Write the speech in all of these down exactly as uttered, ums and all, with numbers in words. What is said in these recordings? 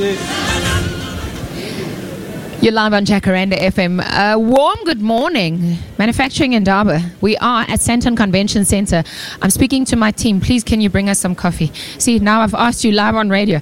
You're live on Jacaranda F M. Uh, warm good morning. Manufacturing in Indaba. We are at Sandton Convention Centre. I'm speaking to my team. Please, can you bring us some coffee? See, now I've asked you live on radio.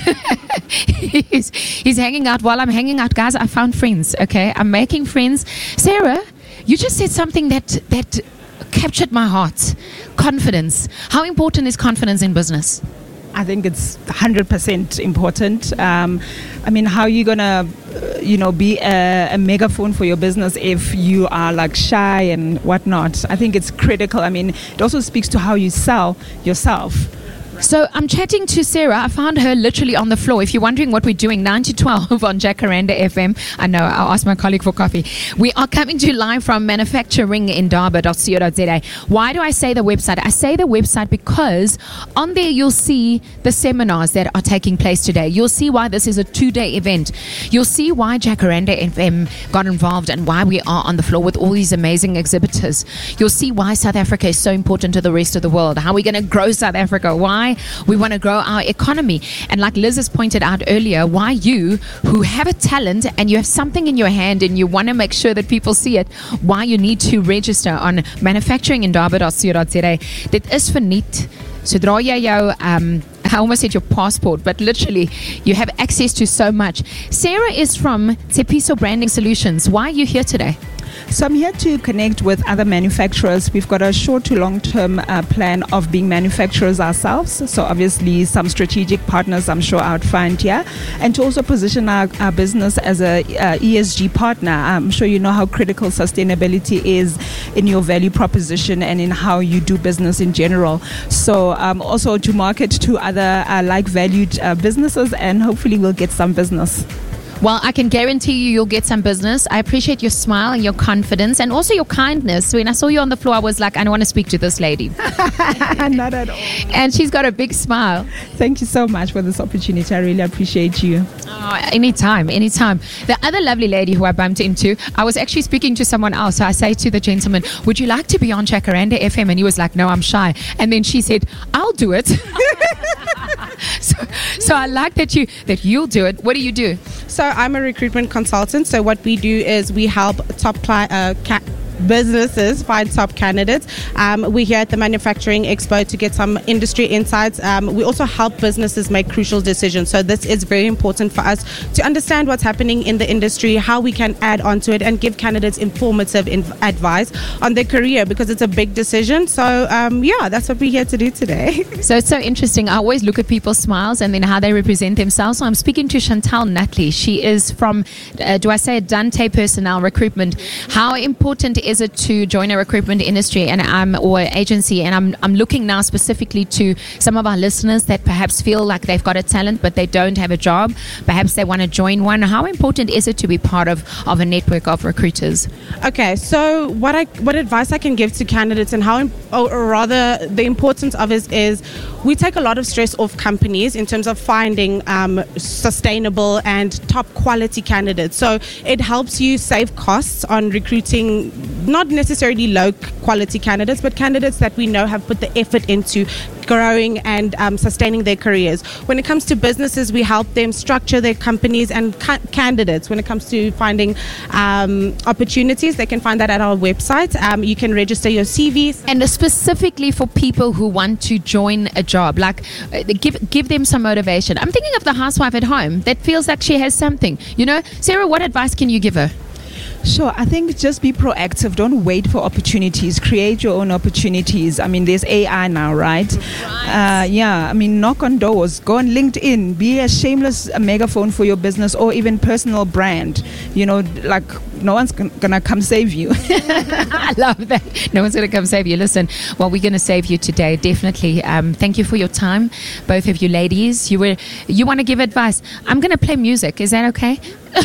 he's, he's hanging out while I'm hanging out. Guys, I found friends, okay? I'm making friends. Sarah, you just said something that that captured my heart. Confidence. How important is confidence in business? I think it's one hundred percent important. Um, I mean, how are you going to, uh, you know, be a, a megaphone for your business if you are like shy and whatnot? I think it's critical. I mean, it also speaks to how you sell yourself. So I'm chatting to Sarah. I found her literally on the floor. If you're wondering what we're doing, nine to twelve on Jacaranda F M. I know, I'll ask my colleague for coffee. We are coming to you live from manufacturing indaba dot co dot za. Why do I say the website? I say the website because on there you'll see the seminars that are taking place today. You'll see why this is a two-day event. You'll see why Jacaranda F M got involved and why we are on the floor with all these amazing exhibitors. You'll see why South Africa is so important to the rest of the world. How we're going to grow South Africa. Why we want to grow our economy. And like Liz has pointed out earlier, why you who have a talent and you have something in your hand and you want to make sure that people see it, why you need to register on manufacturing indaba dot co dot za. Dit is verniet. Sodra jy jou um I almost said your passport, but literally you have access to so much. Sarah is from Tshepiso Branding Solutions. Why are you here today? So I'm here to connect with other manufacturers. We've got a short to long-term uh, plan of being manufacturers ourselves. So obviously some strategic partners I'm sure I would find here. And to also position our, our business as a uh, E S G partner. I'm sure you know how critical sustainability is in your value proposition and in how you do business in general. So um, also to market to other uh, like-valued uh, businesses, and hopefully we'll get some business. Well, I can guarantee you you'll get some business. I appreciate your smile and your confidence and also your kindness. When I saw you on the floor, I was like, I want to speak to this lady. Not at all. And she's got a big smile. Thank you so much for this opportunity. I really appreciate you. Oh, anytime, anytime. The other lovely lady who I bumped into, I was actually speaking to someone else. So I say to the gentleman, would you like to be on Jacaranda F M? And he was like, no, I'm shy. And then she said, I'll do it. so, so I like that, you, that you'll do it. What do you do? So I'm a recruitment consultant. So what we do is we help top cli- uh, ca- businesses find top candidates. Um, we're here at the Manufacturing Expo to get some industry insights. Um, we also help businesses make crucial decisions. So this is very important for us to understand what's happening in the industry, how we can add on to it and give candidates informative inv- advice on their career, because it's a big decision. So um, yeah, that's what we're here to do today. So it's so interesting. I always look at people's smiles and then how they represent themselves. So I'm speaking to Chantal Nutley. She is from, uh, do I say Dante Personnel Recruitment. How important is it to join a recruitment industry and um, or agency? And I'm I'm looking now specifically to some of our listeners that perhaps feel like they've got a talent but they don't have a job. Perhaps they want to join one. How important is it to be part of, of a network of recruiters? Okay, so what I what advice I can give to candidates and how, or rather the importance of it is we take a lot of stress off companies in terms of finding um, sustainable and top quality candidates. So it helps you save costs on recruiting not necessarily low quality candidates, but candidates that we know have put the effort into growing and um, sustaining their careers. When it comes to businesses, we help them structure their companies, and ca- candidates, when it comes to finding um, opportunities, they can find that at our website. Um, you can register your C Vs. And specifically for people who want to join a job, like uh, give give them some motivation. I'm thinking of the housewife at home that feels like she has something. You know, Sarah, what advice can you give her? Sure. I think just be proactive. Don't wait for opportunities. Create your own opportunities. I mean, there's A I now, right? right. Uh, yeah. I mean, knock on doors. Go on LinkedIn. Be a shameless a megaphone for your business or even personal brand. You know, like no one's g- gonna come save you. I love that. No one's gonna come save you. Listen, well, we're gonna save you today, definitely. Um, thank you for your time, both of you ladies. You were, you want to give advice? I'm gonna play music. Is that okay?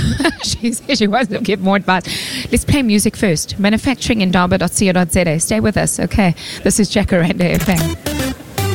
she says she wants to give more advice. Let's play music first. manufacturing indaba dot co dot za. Stay with us, okay? This is Jacaranda F M.